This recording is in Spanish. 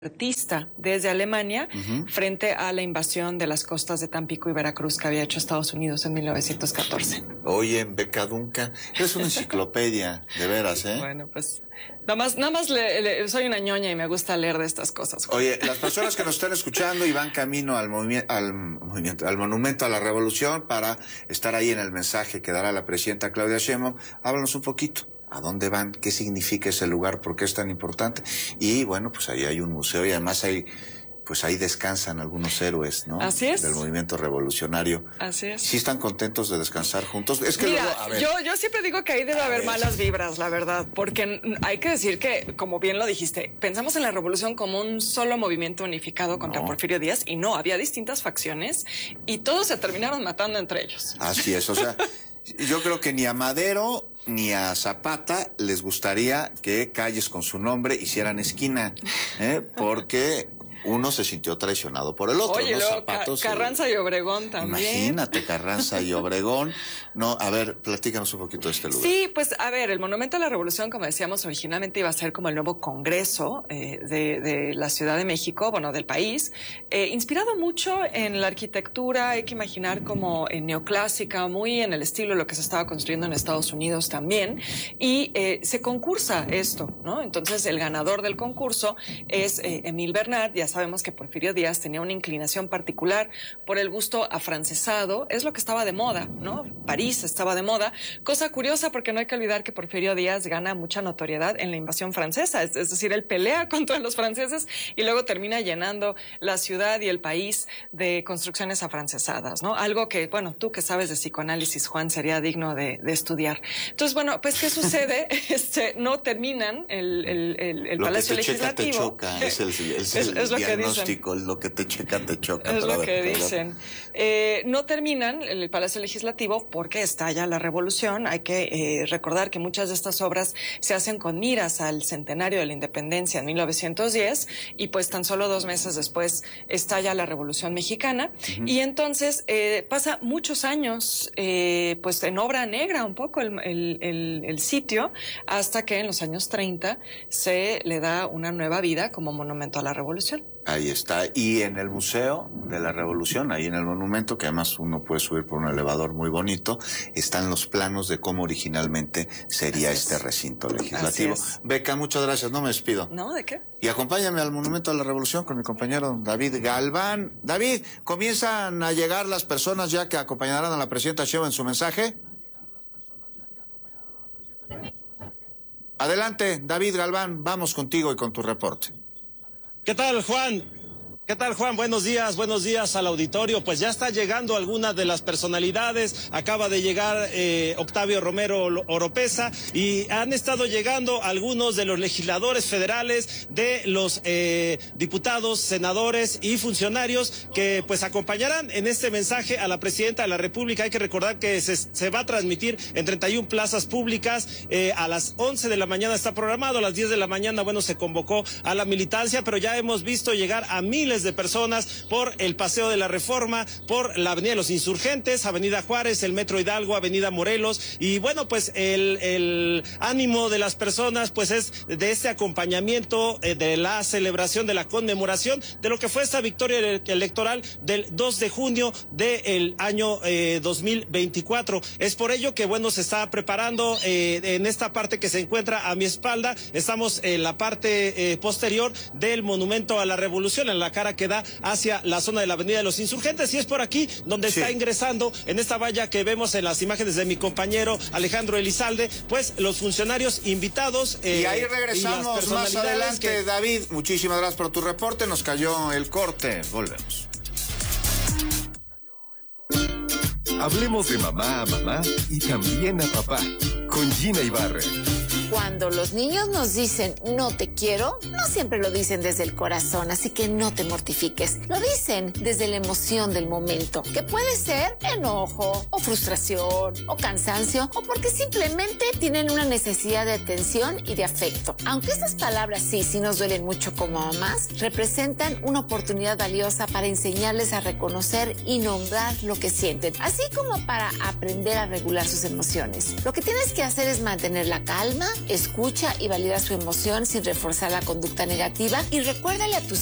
artista desde Alemania frente a la invasión de las costas de Tampico y Veracruz que había hecho Estados Unidos en 1914. Oye, Beca Duncan, es una enciclopedia, de veras, ¿eh? Bueno, pues nada más soy una ñoña y me gusta leer de estas cosas. Oye, las personas que nos están escuchando y van camino al Monumento a la Revolución para estar ahí en el mensaje que dará la presidenta Claudia Sheinbaum, háblanos un poquito. ¿A dónde van? ¿Qué significa ese lugar? ¿Por qué es tan importante? Y bueno, pues ahí hay un museo y además ahí descansan algunos héroes, ¿no? Así es. Del movimiento revolucionario. Así es. ¿Sí están contentos de descansar juntos? Es que mira, luego, a ver. Yo siempre digo que ahí debe haber malas vibras, la verdad, porque hay que decir que, como bien lo dijiste, pensamos en la revolución como un solo movimiento unificado contra Porfirio Díaz y no, había distintas facciones y todos se terminaron matando entre ellos. Así es, o sea, yo creo que ni a Madero ni a Zapata les gustaría que calles con su nombre hicieran esquina, porque uno se sintió traicionado por el otro. Oye, ¿no? luego Zapatos, Carranza y Obregón también. Imagínate, Carranza y Obregón. No, a ver, platícanos un poquito de este lugar. Sí, pues a ver, el Monumento a la Revolución, como decíamos, originalmente iba a ser como el nuevo Congreso de la Ciudad de México, bueno, del país, inspirado mucho en la arquitectura, hay que imaginar como neoclásica, muy en el estilo de lo que se estaba construyendo en Estados Unidos también, y se concursa esto, ¿no? Entonces, el ganador del concurso es Emil Bernat. Ya sabemos que Porfirio Díaz tenía una inclinación particular por el gusto afrancesado, es lo que estaba de moda, ¿no? París estaba de moda, cosa curiosa porque no hay que olvidar que Porfirio Díaz gana mucha notoriedad en la invasión francesa, es decir, él pelea contra los franceses y luego termina llenando la ciudad y el país de construcciones afrancesadas, ¿no? Algo que, bueno, tú que sabes de psicoanálisis, Juan, sería digno de estudiar. Entonces, bueno, pues, ¿qué sucede? No terminan el Palacio Legislativo. Te choca, es lo diagnóstico, dicen. Lo que te checa, te choca. Es lo que dicen. No terminan el Palacio Legislativo porque estalla la revolución. Hay que recordar que muchas de estas obras se hacen con miras al centenario de la independencia en 1910 y pues tan solo 2 meses después estalla la Revolución Mexicana. Y entonces pasa muchos años pues en obra negra un poco el sitio hasta que en los años 30 se le da una nueva vida como monumento a la revolución. Ahí está. Y en el Museo de la Revolución, ahí en el monumento, que además uno puede subir por un elevador muy bonito, están los planos de cómo originalmente sería este recinto legislativo. Beca, muchas gracias. No me despido. No, ¿de qué? Y acompáñame al Monumento a la Revolución con mi compañero David Galván. David, ¿comienzan a llegar las personas ya que acompañarán a la presidenta Sheinbaum en su mensaje? Adelante, David Galván, vamos contigo y con tu reporte. ¿Qué tal, Juan? ¿Qué tal, Juan? Buenos días al auditorio. Pues ya está llegando alguna de las personalidades. Acaba de llegar Octavio Romero Oropeza y han estado llegando algunos de los legisladores federales, de los diputados, senadores y funcionarios que pues acompañarán en este mensaje a la presidenta de la República. Hay que recordar que se va a transmitir en 31 plazas públicas. A las 11 de la mañana está programado, a las 10 de la mañana, bueno, se convocó a la militancia, pero ya hemos visto llegar a miles de personas por el Paseo de la Reforma, por la Avenida de los Insurgentes, Avenida Juárez, el Metro Hidalgo, Avenida Morelos, y bueno, pues el ánimo de las personas pues es de este acompañamiento, de la celebración, de la conmemoración de lo que fue esta victoria electoral del 2 de junio del año 2024. Es por ello que bueno, se está preparando en esta parte que se encuentra a mi espalda. Estamos en la parte posterior del Monumento a la Revolución, en la cara que da hacia la zona de la Avenida de los Insurgentes, y es por aquí donde está ingresando en esta valla que vemos en las imágenes de mi compañero Alejandro Elizalde, pues los funcionarios invitados. Y ahí regresamos más adelante, David. Muchísimas gracias por tu reporte. Nos cayó el corte. Volvemos. Hablemos de mamá a mamá y también a papá, con Gina Ibarra. Cuando los niños nos dicen no te quiero, no siempre lo dicen desde el corazón, así que no te mortifiques. Lo dicen desde la emoción del momento, que puede ser enojo, o frustración, o cansancio, o porque simplemente tienen una necesidad de atención y de afecto. Aunque estas palabras sí nos duelen mucho como mamás, representan una oportunidad valiosa para enseñarles a reconocer y nombrar lo que sienten, así como para aprender a regular sus emociones. Lo que tienes que hacer es mantener la calma, Escucha y valida su emoción sin reforzar la conducta negativa y recuérdale a tus